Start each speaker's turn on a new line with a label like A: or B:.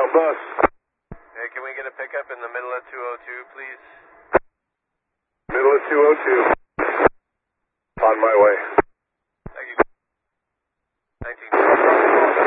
A: on bus.
B: Hey, can we get a pickup in the middle of 202, please?
A: Middle of 202.